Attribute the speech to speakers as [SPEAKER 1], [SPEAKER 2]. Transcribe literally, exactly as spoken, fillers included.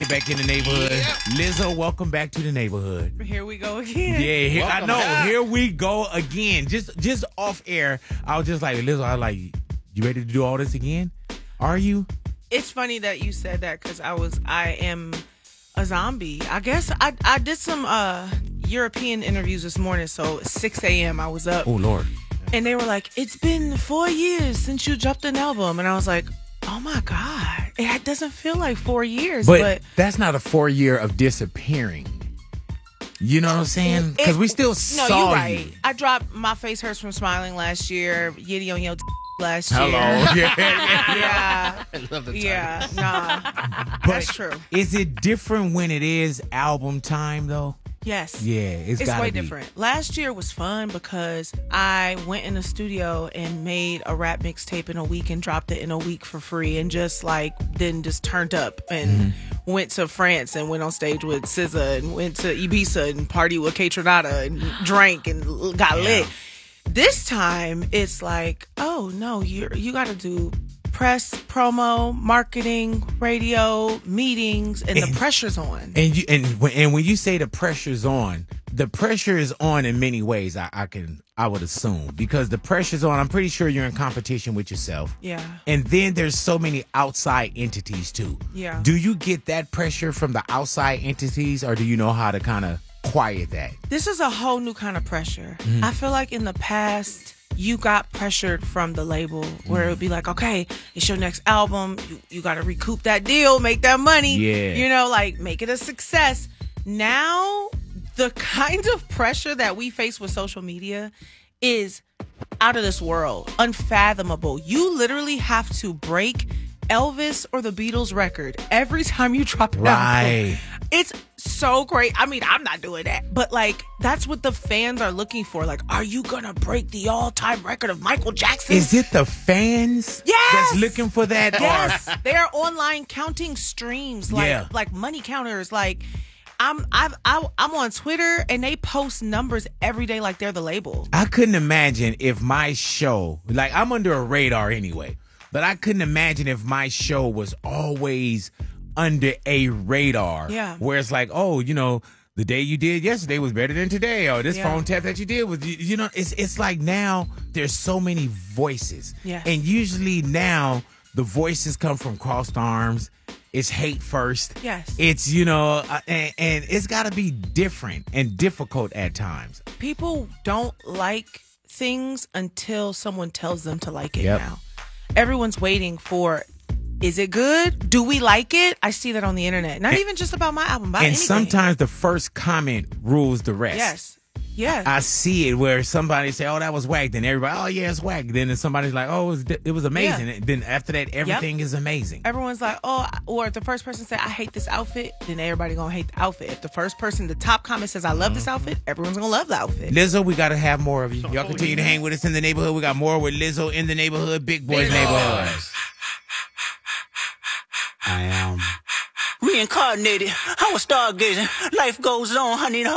[SPEAKER 1] back in the neighborhood.
[SPEAKER 2] Yep.
[SPEAKER 1] Lizzo, welcome back to the neighborhood.
[SPEAKER 3] Here we go again.
[SPEAKER 1] Yeah, here, I
[SPEAKER 2] Welcome
[SPEAKER 1] know.
[SPEAKER 2] back.
[SPEAKER 1] Here we go again. Just just off air, I was just like, Lizzo, I was like, you ready to do all this again? Are you?
[SPEAKER 3] It's funny that you said that because I was, I am a zombie. I guess I I did some uh, European interviews this morning, so six a.m. I was up.
[SPEAKER 1] Oh, Lord.
[SPEAKER 3] And they were like, it's been four years since you dropped an album. And I was like, oh my God. It doesn't feel like four years.
[SPEAKER 1] But,
[SPEAKER 3] But,
[SPEAKER 1] that's not a four year of disappearing. You know what I'm saying? Because we still
[SPEAKER 3] no,
[SPEAKER 1] saw
[SPEAKER 3] you're right.
[SPEAKER 1] you.
[SPEAKER 3] I dropped My Face Hurts from Smiling last year, Yitty on Your t- last
[SPEAKER 1] Hello.
[SPEAKER 3] year.
[SPEAKER 1] Yeah, yeah,
[SPEAKER 3] Yeah.
[SPEAKER 2] I love the title.
[SPEAKER 3] Yeah. Nah.
[SPEAKER 1] But
[SPEAKER 3] That's true.
[SPEAKER 1] Is it different when it is album time, though?
[SPEAKER 3] Yes.
[SPEAKER 1] Yeah, it's,
[SPEAKER 3] It's
[SPEAKER 1] gotta
[SPEAKER 3] way
[SPEAKER 1] be.
[SPEAKER 3] different. Last year was fun because I went in the studio and made a rap mixtape in a week and dropped it in a week for free and just like then just turned up and
[SPEAKER 1] Mm-hmm.
[SPEAKER 3] went to France and went on stage with S Z A and went to Ibiza and partied with K Tronada and drank and l- got lit. This time it's like, oh no, you you got to do press, promo, marketing, radio, meetings, and,
[SPEAKER 1] And-
[SPEAKER 3] the pressure's on.
[SPEAKER 1] And you and when and when you say the pressure's on, the pressure is on in many ways. I, I can I would assume because the pressure's on. I'm pretty sure you're in competition with yourself.
[SPEAKER 3] Yeah.
[SPEAKER 1] And then there's so many outside entities too.
[SPEAKER 3] Yeah.
[SPEAKER 1] Do you get that pressure from the outside entities, or do you know how to kind of quiet that?
[SPEAKER 3] This is a whole new kind of pressure. I feel like in the past, you got pressured from the label where it would be like, okay, it's your next album. You, you got to recoup that deal, make that money.
[SPEAKER 1] Yeah.
[SPEAKER 3] You know, like make it a success. Now, the kind of pressure that we face with social media is out of this world, unfathomable. You literally have to break Elvis or the Beatles record every time you drop an album.
[SPEAKER 1] Right.
[SPEAKER 3] It's so great. I mean, I'm not doing that, but like that's what the fans are looking for. Like, are you gonna break the all-time record of Michael Jackson?
[SPEAKER 1] Is it the fans
[SPEAKER 3] Yes!
[SPEAKER 1] that's looking for that? or-
[SPEAKER 3] Yes, they are online counting streams, like
[SPEAKER 1] Yeah.
[SPEAKER 3] like money counters. Like, I'm I've, I, I'm on Twitter and they post numbers every day, like they're the label.
[SPEAKER 1] I couldn't imagine if my show, like I'm under a radar anyway, but I couldn't imagine if my show was always under a radar.
[SPEAKER 3] Yeah.
[SPEAKER 1] Where it's like, oh, you know, the day you did yesterday was better than today, or this
[SPEAKER 3] Yeah.
[SPEAKER 1] phone tap that you did was, you, you know, it's it's like now there's so many voices.
[SPEAKER 3] Yeah.
[SPEAKER 1] And usually now the voices come from crossed arms. It's hate first.
[SPEAKER 3] Yes.
[SPEAKER 1] It's, you know, uh, and, and it's got to be different and difficult at times.
[SPEAKER 3] People don't like things until someone tells them to like it
[SPEAKER 1] Yep.
[SPEAKER 3] now. Everyone's waiting for, is it good? Do we like it? I see that on the internet. Not even just about my album, about
[SPEAKER 1] And
[SPEAKER 3] anything.
[SPEAKER 1] sometimes the first comment rules the rest.
[SPEAKER 3] Yes. Yes.
[SPEAKER 1] I see it where somebody say, "Oh, that was whack." Then everybody, "Oh, yeah, it's whack." Then somebody's like, "Oh, it was, it was amazing."
[SPEAKER 3] Yeah.
[SPEAKER 1] And then after that, everything is amazing.
[SPEAKER 3] Everyone's like, oh, or if the first person say, I hate this outfit, then everybody gonna hate the outfit. If the first person, the top comment says, I love this outfit, everyone's gonna love the outfit.
[SPEAKER 1] Lizzo, we got to have more of you. Y'all continue to hang with us in the neighborhood. We got more with Lizzo in the neighborhood, Big Boys neighborhood.
[SPEAKER 4] I am reincarnated. I was stargazing. Life goes on. I need a